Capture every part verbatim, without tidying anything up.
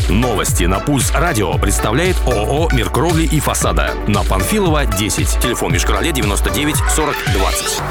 Новости на Пульс Радио представляет ООО «Мир кровли и фасада». На Панфилова, десять. Телефон Мишкарале девяносто девять сорок двадцать.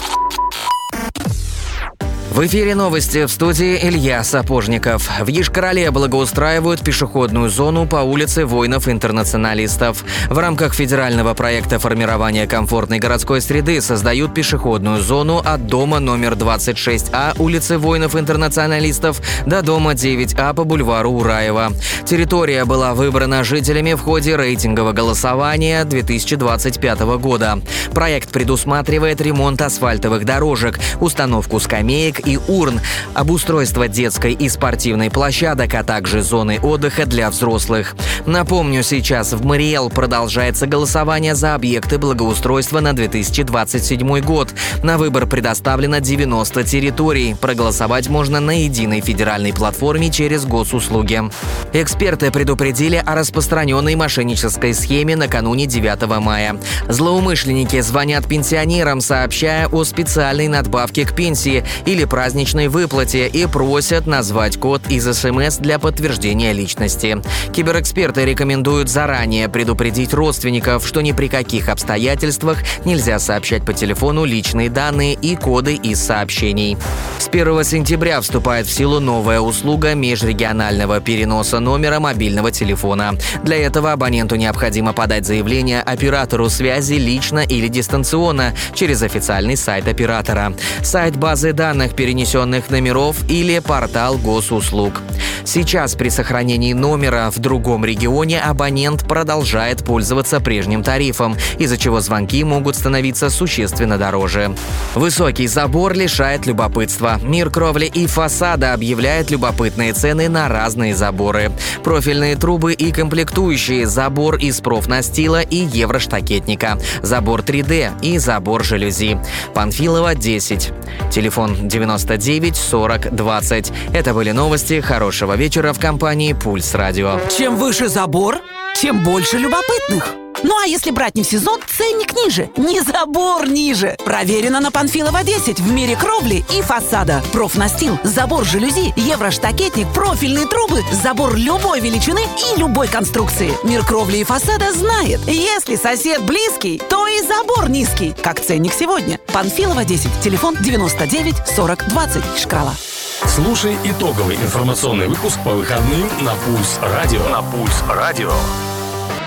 В эфире новости, в студии Илья Сапожников. В Йошкар-Оле благоустраивают пешеходную зону по улице воинов-интернационалистов. В рамках федерального проекта формирования комфортной городской среды создают пешеходную зону от дома номер двадцать шесть А улицы воинов-интернационалистов до дома девять А по бульвару Ураева. Территория была выбрана жителями в ходе рейтингового голосования две тысячи двадцать пятого года. Проект предусматривает ремонт асфальтовых дорожек, установку скамеек и урн, обустройство детской и спортивной площадок, а также зоны отдыха для взрослых. Напомню, сейчас в Мариэл продолжается голосование за объекты благоустройства на две тысячи двадцать седьмой год. На выбор предоставлено девяносто территорий. Проголосовать можно на единой федеральной платформе через госуслуги. Эксперты предупредили о распространенной мошеннической схеме накануне девятого мая. Злоумышленники звонят пенсионерам, сообщая о специальной надбавке к пенсии или праздничной выплате и просят назвать код из СМС для подтверждения личности. Киберэксперты рекомендуют заранее предупредить родственников, что ни при каких обстоятельствах нельзя сообщать по телефону личные данные и коды из сообщений. С первого сентября вступает в силу новая услуга межрегионального переноса номера мобильного телефона. Для этого абоненту необходимо подать заявление оператору связи лично или дистанционно через официальный сайт оператора, сайт базы данных перенесенных номеров или портал госуслуг. Сейчас при сохранении номера в другом регионе абонент продолжает пользоваться прежним тарифом, из-за чего звонки могут становиться существенно дороже. Высокий забор лишает любопытства. Мир кровли и фасада объявляет любопытные цены на разные заборы. Профильные трубы и комплектующие, забор из профнастила и евроштакетника, забор три дэ и забор жалюзи. Панфилова, десять. Телефон девяносто девять сорок двадцать. Это были новости. Хорошего вечера в компании Пульс Радио. Чем выше забор, тем больше любопытных. Ну а если брать не в сезон, ценник ниже, не забор ниже. Проверено на Панфилова, десять в мире кровли и фасада. Профнастил, забор жалюзи, евроштакетник, профильные трубы, забор любой величины и любой конструкции. Мир кровли и фасада знает, если сосед близкий, то и забор низкий. Как ценник сегодня. Панфилова, десять, телефон девяносто девять сорок двадцать. Шкрала. Слушай итоговый информационный выпуск по выходным на Пульс Радио. На Пульс Радио.